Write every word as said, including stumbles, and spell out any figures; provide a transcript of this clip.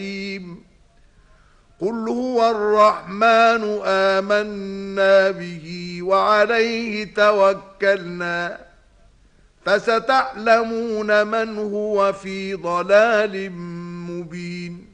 قل هو الرحمن آمنا به وعليه توكلنا فستعلمون من هو في ضلال مبين